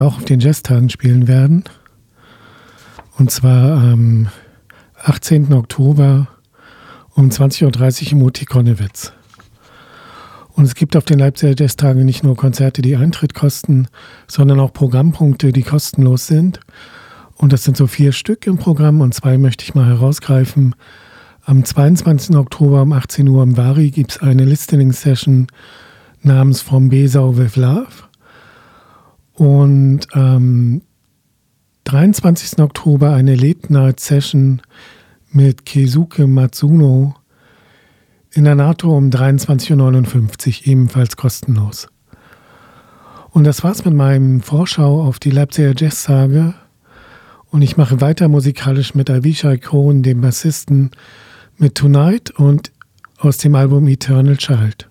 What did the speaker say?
auch auf den Jazztagen spielen werden. Und zwar am 18. Oktober um 20.30 Uhr im UT Konnewitz. Und es gibt auf den Leipziger Jazztagen nicht nur Konzerte, die Eintritt kosten, sondern auch Programmpunkte, die kostenlos sind. Und das sind so 4 Stück im Programm und 2 möchte ich mal herausgreifen. Am 22. Oktober um 18 Uhr im Vari gibt es eine Listening-Session namens From Besau with Love. Und am 23. Oktober eine Late-Night-Session mit Keisuke Matsuno in der NATO um 23.59 Uhr, ebenfalls kostenlos. Und das war's mit meinem Vorschau auf die Leipziger Jazztage. Und ich mache weiter musikalisch mit Avishai Cohen, dem Bassisten, mit Tonight und aus dem Album Eternal Child.